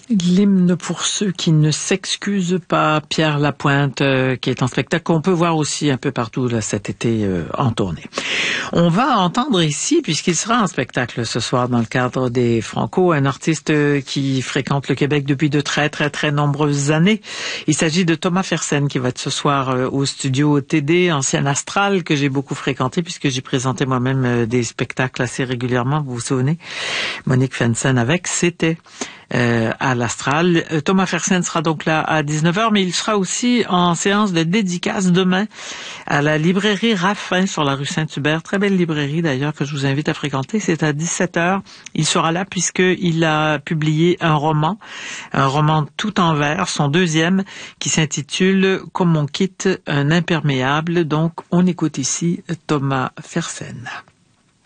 L'hymne pour ceux qui ne s'excusent pas, Pierre Lapointe, qui est en spectacle qu'on peut voir aussi un peu partout là, cet été en tournée. On va entendre ici, puisqu'il sera en spectacle ce soir dans le cadre des Franco, un artiste qui fréquente le Québec depuis de très très très nombreuses années. Il s'agit de Thomas Fersen qui va être ce soir au studio TD, ancien Astral, que j'ai beaucoup fréquenté puisque j'ai présenté moi-même des spectacles assez régulièrement, vous vous souvenez. Monique Fensen avec, c'était à l'Astral. Thomas Fersen sera donc là à 19h, mais il sera aussi en séance de dédicace demain à la librairie Raffin sur la rue Saint-Hubert. Très belle librairie d'ailleurs que je vous invite à fréquenter. C'est à 17h. Il sera là puisqu'il a publié un roman tout en vers, son deuxième, qui s'intitule « Comme on quitte un imperméable ». Donc on écoute ici Thomas Fersen.